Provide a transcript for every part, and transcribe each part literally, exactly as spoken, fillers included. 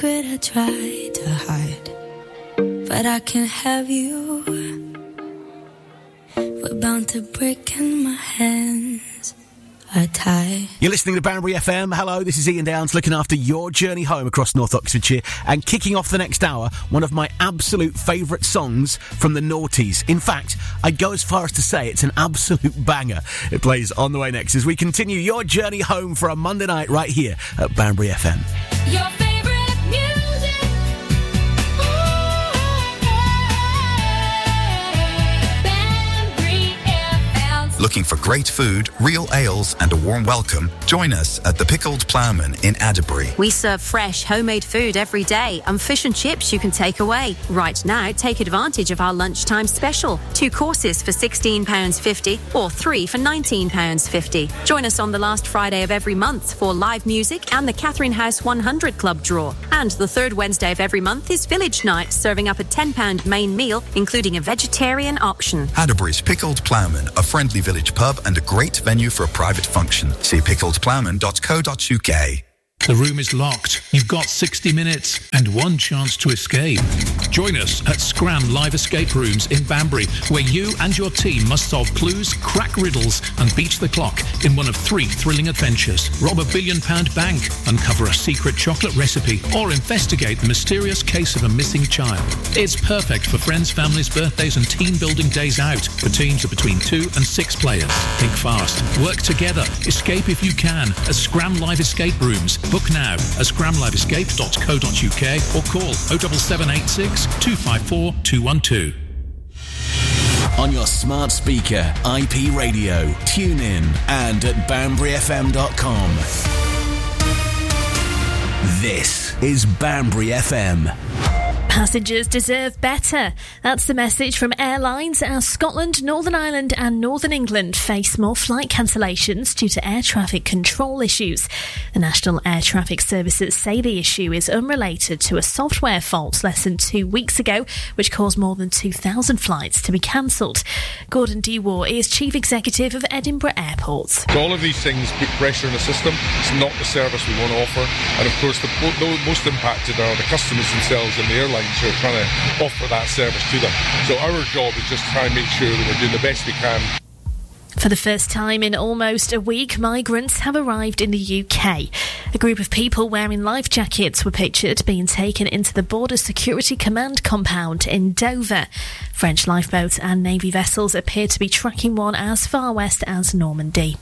secret I try to hide, but I can't have you. We're bound to break and my hands are tied. You're listening to Banbury F M. Hello, this is Ian Downs looking after your journey home across North Oxfordshire and kicking off the next hour, one of my absolute favourite songs from the noughties. In fact, I'd go as far as to say it's an absolute banger. It plays on the way next as we continue your journey home for a Monday night right here at Banbury F M. Your favourite music. Banbury F M. Looking for great food, real ales and a warm welcome? Join us at the Pickled Ploughman in Adderbury. We serve fresh, homemade food every day and fish and chips you can take away. Right now, take advantage of our lunchtime special. Two courses for sixteen pounds fifty or three for nineteen pounds fifty. Join us on the last Friday of every month for live music and the Catherine House one hundred Club draw. And the third Wednesday of every month is Village Night, serving up a ten pounds main meal, including a vegetarian option. Adderbury's Pickled Ploughman, a friendly village pub and a great venue for a private function. See pickled ploughman dot co dot uk. The room is locked. You've got sixty minutes and one chance to escape. Join us at Scram Live Escape Rooms in Banbury, where you and your team must solve clues, crack riddles and beat the clock in one of three thrilling adventures. Rob a billion pound bank, uncover a secret chocolate recipe, or investigate the mysterious case of a missing child. It's perfect for friends, families, birthdays and team building days out for teams of between two and six players. Think fast. Work together. Escape if you can at Scram Live Escape Rooms. Book now at scram live escape dot co dot uk or call oh seven seven eight six, two five four, two one two. On your smart speaker, I P radio, tune in and at banbury f m dot com. This is Banbury F M. Passengers deserve better. That's the message from airlines as Scotland, Northern Ireland and Northern England face more flight cancellations due to air traffic control issues. The National Air Traffic Services say the issue is unrelated to a software fault less than two weeks ago, which caused more than two thousand flights to be cancelled. Gordon Dewar is Chief Executive of Edinburgh Airport. So all of these things put pressure on the system. It's not the service we want to offer. And of course, the, the most impacted are the customers themselves and the airlines who are trying to offer that service to them. So our job is just to try and make sure that we're doing the best we can. For the first time in almost a week, migrants have arrived in the U K. A group of people wearing life jackets were pictured being taken into the Border Security Command compound in Dover. French lifeboats and Navy vessels appear to be tracking one as far west as Normandy.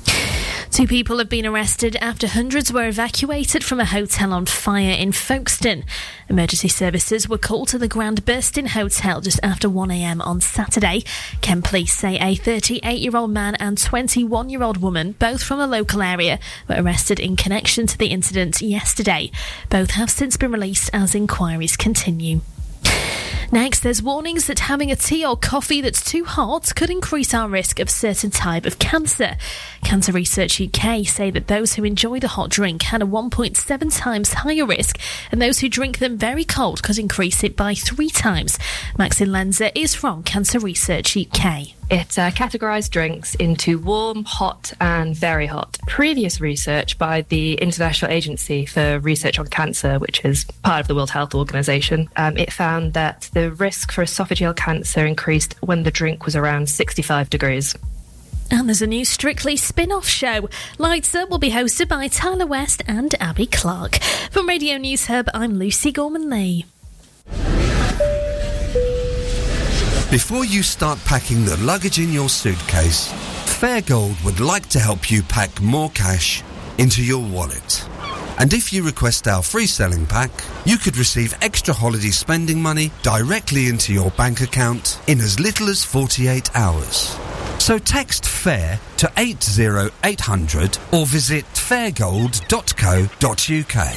Two people have been arrested after hundreds were evacuated from a hotel on fire in Folkestone. Emergency services were called to the Grand Bursting Hotel just after one a m on Saturday. Kent police say a thirty-eight-year-old man and twenty-one-year-old woman, both from a local area, were arrested in connection to the incident yesterday. Both have since been released as inquiries continue. Next, there's warnings that having a tea or coffee that's too hot could increase our risk of certain type of cancer. Cancer Research U K say that those who enjoy the hot drink had a one point seven times higher risk, and those who drink them very cold could increase it by three times. Maxine Lenzer is from Cancer Research U K. It uh, categorised drinks into warm, hot and very hot. Previous research by the International Agency for Research on Cancer, which is part of the World Health Organization, um, it found that the risk for esophageal cancer increased when the drink was around sixty-five degrees. And there's a new Strictly spin-off show. Lights Up will be hosted by Tyler West and Abby Clark. From Radio News Hub, I'm Lucy Gorman-Lee. Before you start packing the luggage in your suitcase, Fairgold would like to help you pack more cash into your wallet. And if you request our free selling pack, you could receive extra holiday spending money directly into your bank account in as little as forty-eight hours. So text FAIR to eight zero eight hundred or visit fairgold dot co dot uk.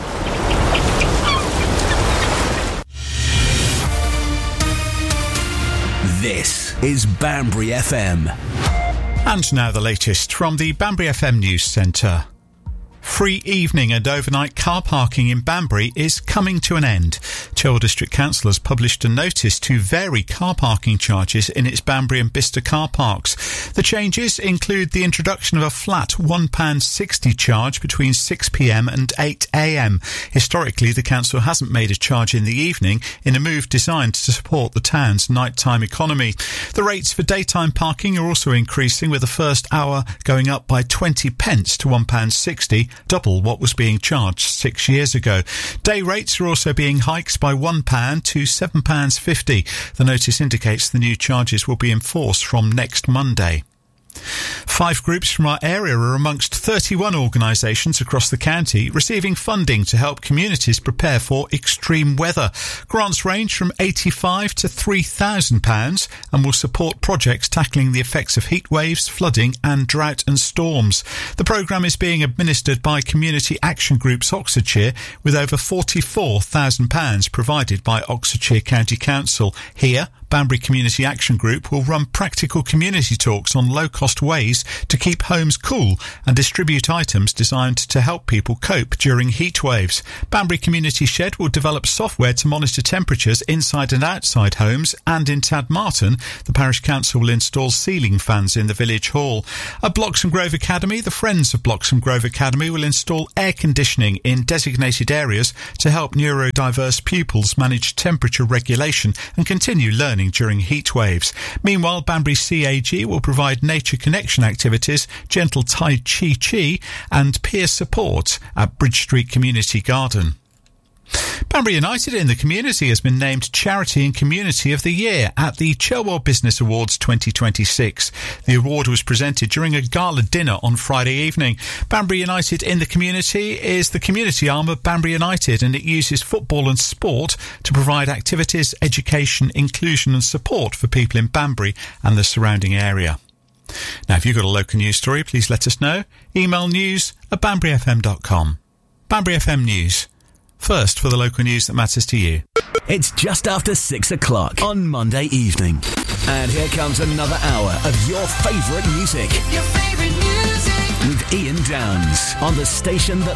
This is Banbury F M. And now the latest from the Banbury F M News Centre. Free evening and overnight car parking in Banbury is coming to an end. Chilwell District Council has published a notice to vary car parking charges in its Banbury and Bicester car parks. The changes include the introduction of a flat one pound sixty charge between six p m and eight a m. Historically, the council hasn't made a charge in the evening in a move designed to support the town's nighttime economy. The rates for daytime parking are also increasing, with the first hour going up by twenty pence to one pound sixty, double what was being charged six years ago. Day rates are also being hiked by one pound to seven pounds fifty. The notice indicates the new charges will be enforced from next Monday. Five groups from our area are amongst thirty-one organisations across the county receiving funding to help communities prepare for extreme weather. Grants range from eighty-five to three thousand pounds and will support projects tackling the effects of heat waves, flooding and drought and storms. The programme is being administered by Community Action Groups Oxfordshire, with over forty-four thousand pounds provided by Oxfordshire County Council. Here, Banbury Community Action Group will run practical community talks on low-cost ways to keep homes cool and distribute items designed to help people cope during heat waves. Banbury Community Shed will develop software to monitor temperatures inside and outside homes, and in Tadmarton, the Parish Council will install ceiling fans in the Village Hall. At Bloxham Grove Academy, the Friends of Bloxham Grove Academy will install air conditioning in designated areas to help neurodiverse pupils manage temperature regulation and continue learning during heat waves. Meanwhile, Banbury C A G will provide nature connection activities, gentle Tai Chi Chi and peer support at Bridge Street Community Garden. Banbury United in the Community has been named Charity and Community of the Year at the Chilwell Business Awards twenty twenty-six. The award was presented during a gala dinner on Friday evening. Banbury United in the Community is the community arm of Banbury United, and it uses football and sport to provide activities, education, inclusion and support for people in Banbury and the surrounding area. Now, if you've got a local news story, please let us know. Email news at banbury f m dot com. Banbury F M News. First for the local news that matters to you. It's just after six o'clock on Monday evening. And here comes another hour of your favourite music. Your favourite music. With Ian Downs on the station that